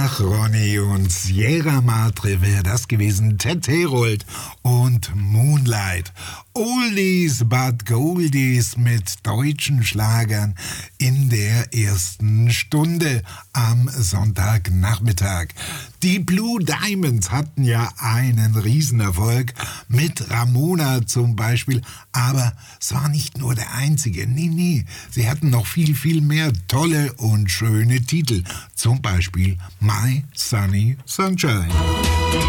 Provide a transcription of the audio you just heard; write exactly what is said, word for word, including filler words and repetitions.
Ach, Ronny und Sierra Madre wäre das gewesen. Ted Herold und Moonlight. Oldies but Goldies mit deutschen Schlagern in der ersten Stunde am Sonntagnachmittag. Die Blue Diamonds hatten ja einen Riesenerfolg mit Ramona zum Beispiel, aber es war nicht nur der einzige. Nee, nee, sie hatten noch viel, viel mehr tolle und schöne Titel. Zum Beispiel My Sunny Sunshine.